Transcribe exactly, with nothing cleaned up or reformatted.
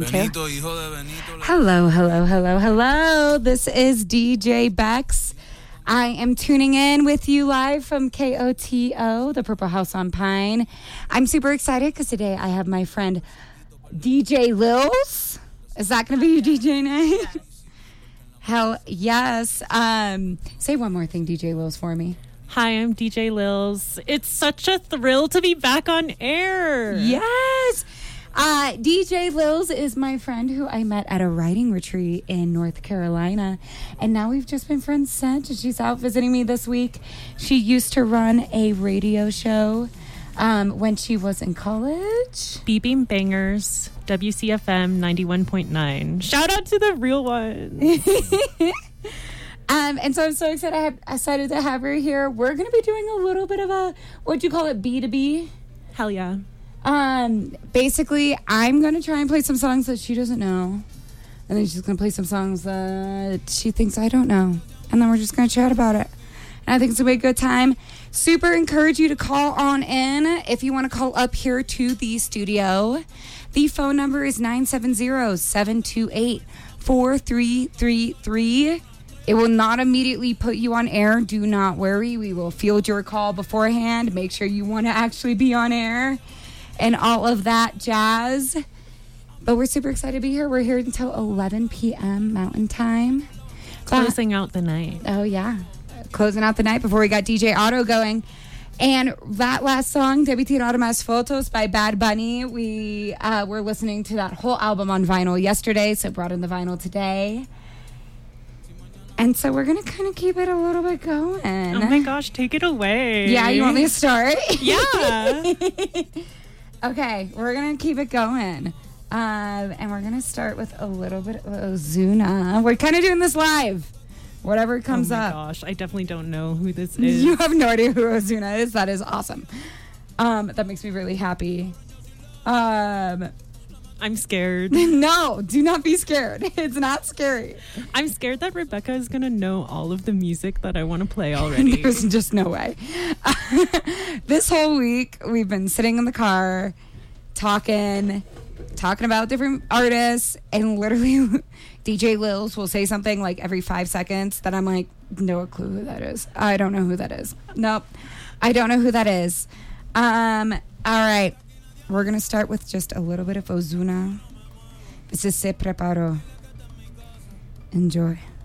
too. Hello, hello, hello, hello. This is D J Bex. I am tuning in with you live from K O T O, the Purple House on Pine. I'm super excited because today I have my friend D J Lils. Is that going to be your D J name? Yes. Hell yes. Um, say one more thing, D J Lils, for me. Hi, I'm D J Lils. It's such a thrill to be back on air. Yes. Uh, D J Lils is my friend who I met at a writing retreat in North Carolina. And now we've just been friends since. She's out visiting me this week. She used to run a radio show um, when she was in college. Beeping Bangers, W C F M ninety-one point nine. Shout out to the real one. Um, and so I'm so excited I have excited to have her here. We're going to be doing a little bit of a, what do you call it, B to B? Hell yeah. Um, basically, I'm going to try and play some songs that she doesn't know. And then she's going to play some songs that she thinks I don't know. And then we're just going to chat about it. And I think it's going to be a good time. Super encourage you to call on in if you want to call up here to the studio. The phone number is nine seven zero, seven two eight, four three three three. It will not immediately put you on air. Do not worry. We will field your call beforehand. Make sure you want to actually be on air and all of that jazz. But we're super excited to be here. We're here until eleven p.m. Mountain Time. Closing out the night. Oh, yeah. Closing out the night before we got D J Otto going. And that last song, Debí tirar más fotos by Bad Bunny, we uh, were listening to that whole album on vinyl yesterday, so brought in the vinyl today. And so we're going to kind of keep it a little bit going. Oh, my gosh. Take it away. Yeah, you want me to start? Yeah. Okay, we're going to keep it going. Um, and we're going to start with a little bit of Ozuna. We're kind of doing this live. Whatever comes up. Oh, my up. gosh. I definitely don't know who this is. You have no idea who Ozuna is? That is awesome. Um, that makes me really happy. Um... I'm scared. No, do not be scared. It's not scary. I'm scared that Rebecca is going to know all of the music that I want to play already. There's just no way. This whole week, we've been sitting in the car, talking, talking about different artists, and literally D J Lils will say something like every five seconds that I'm like, no clue who that is. I don't know who that is. Nope. I don't know who that is. Um. All right. We're going to start with just a little bit of Ozuna. This is Se Preparó. Enjoy.